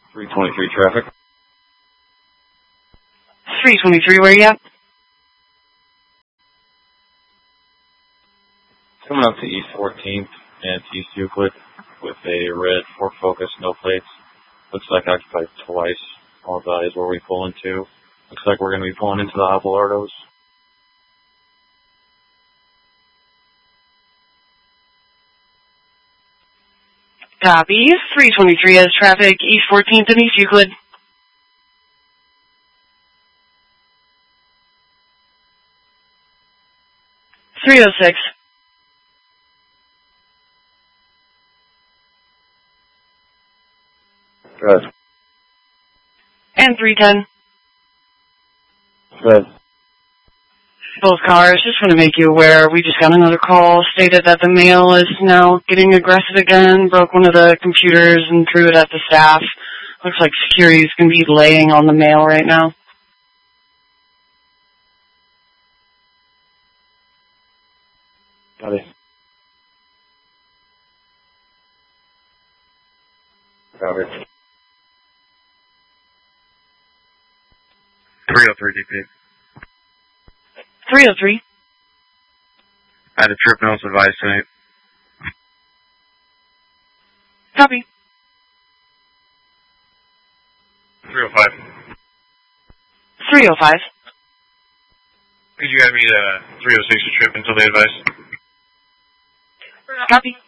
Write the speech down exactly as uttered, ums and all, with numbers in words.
three twenty-three traffic. three twenty-three, where you at? Coming up to East fourteenth and East Euclid with a red Ford Focus, no plates. Looks like occupied twice. All values where we pull into. Looks like we're going to be pulling into the Abelardos. Copy. three twenty-three has traffic, East fourteenth and East Euclid. three oh six. Good. And three ten. Good. Both cars, just want to make you aware, we just got another call, stated that the male is now getting aggressive again, broke one of the computers and threw it at the staff. Looks like security's going to be laying on the male right now. Got it. Got it. three oh three D P. three oh three. I had a trip notice advice tonight. Copy. three oh five. three oh five. Could you have me to three oh six to trip until they advise? Copy.